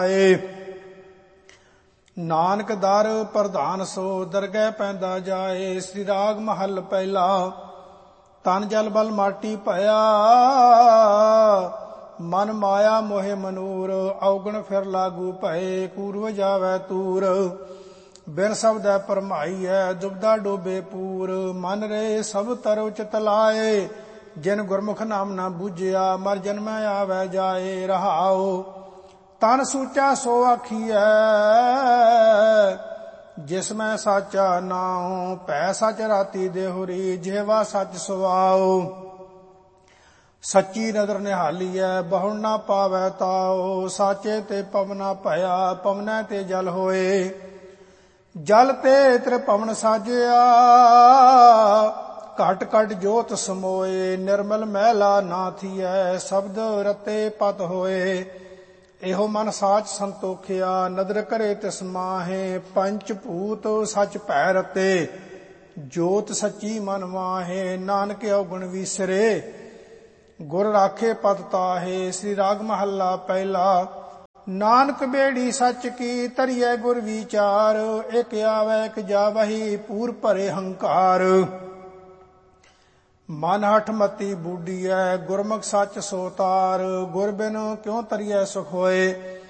ਨਾਨਕ ਦਰ ਪ੍ਰਧਾਨ ਸੋ ਦਰਗਹਿ ਪੈਂਦਾ ਜਾਏ। ਸ੍ਰੀ ਰਾਗ ਮਹੱਲ ਪਹਿਲਾ। ਤਨ ਜਲ ਬਲ ਮਾਟੀ ਭਇਆ ਮਨ ਮਾਇਆ ਮੋਹਿ ਮਨੂਰ। ਔਗਣ ਫਿਰ ਲਾਗੂ ਭਏ ਕੂਰਵ ਜਾਵੈ ਤੂਰ। ਬਿਨ ਸ਼ਬਦੈ ਭਰਮਾਈਐ ਦੁਬਦਾ ਡੋਬੇ ਪੂਰ। ਮਨ ਰੇ ਸਭ ਤਰੁ ਚਿਤ ਲਾਏ ਜਿਨ ਗੁਰਮੁਖ ਨਾਮ ਨਾ ਬੂਝਿਆ। ਮਰ ਜਨਮੈ ਆਵੈ ਜਾਏ ਰਹਾਉ। ਤਨ ਸੂਚਾ ਸੋ ਆਖੀਐ ਜਿਸ ਮੈਂ ਸਾਚਾ ਨਾਉ। ਭੈ ਸਚ ਰਾਤੀ ਦੇਹੁਰੀ ਜਿਹਵਾ ਸਚ ਸੁਆਉ। ਸੱਚੀ ਨਦਰ ਨਿਹਾਲੀਐ ਬਹੁ ਨਾ ਪਾਵੈ ਤਾਉ। ਸਾਚੇ ਤੇ ਪਵਨਾ ਭਇਆ ਪਵਨੈ ਤੇ ਜਲ ਹੋਏ। ਜਲ ਤੇ ਤ੍ਰਿਭਵਨ ਸਾਜਿਆ ਘਟ ਘਟ ਜੋਤ ਸਮੋਏ। ਨਿਰਮਲ ਮਹਿਲਾ ਨਾ ਥੀਐ ਸ਼ਬਦ ਰਤੇ ਪਤ ਹੋਏ। ਇਹੋ ਮਨ ਸਾਚ ਸੰਤੋਖਿਆ ਨਦਰ ਕਰੇ ਤਿਸ ਮਾਹੇ। ਪੰਚ ਭੂਤ ਸਚ ਭੈ ਰਤੇ ਜੋਤ ਸੱਚੀ ਮਨ ਮਾਹੇ। ਨਾਨਕ ਔਗਣ ਵੀਸਰੇ ਗੁਰ ਰਾਖੇ ਪਤ ਤਾਹੇ। ਸ੍ਰੀ ਰਾਗ ਮਹੱਲਾ ਪਹਿਲਾ। ਨਾਨਕ ਬੇੜੀ ਸੱਚ ਕੀ ਧਰਿਐ ਗੁਰ ਵਿਚਾਰ। ਇਕ ਆਵੈ ਇਕ ਜਾਵਹੀ ਪੂਰ ਭਰੇ ਹੰਕਾਰ। ਮਨ ਹਠ ਮਤੀ ਬੂਡੀਐ ਗੁਰਮੁਖ ਸੱਚ ਸੋ ਤਾਰ। ਗੁਰ ਬਿਨ ਕਿਉ ਤਰੀਐ ਸੁਖ ਹੋਏ